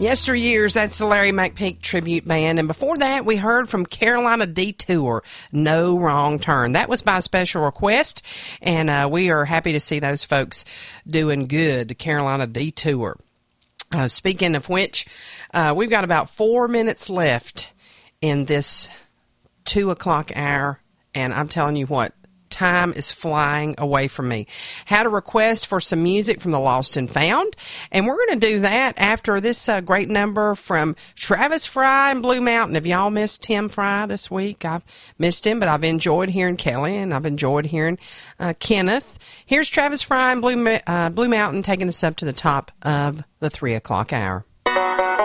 Yesteryears, that's the Larry McPeak Tribute Band. And before that, we heard from Carolina Detour, No Wrong Turn. That was by special request, and we are happy to see those folks doing good, Carolina Detour. Speaking of which, we've got about 4 minutes left in this 2 o'clock hour, and I'm telling you what, time is flying away from me. Had a request for some music from the Lost and Found, and we're going to do that after this great number from Travis Fry and Blue Mountain. Have y'all missed Tim Fry this week? I've missed him, but I've enjoyed hearing Kelly, and I've enjoyed hearing Kenneth. Here's Travis Fry and Blue Mountain taking us up to the top of the 3 o'clock hour.